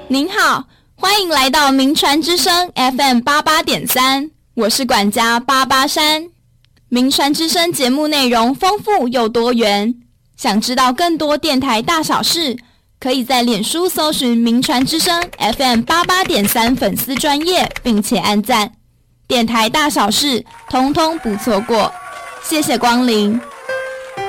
您好，欢迎来到名传之声 FM88.3， 我是管家巴巴山。名传之声节目内容丰富又多元，想知道更多电台大小事，可以在脸书搜寻名传之声 FM88.3 粉丝专页，并且按赞。电台大小事，通通不错过。谢谢光临。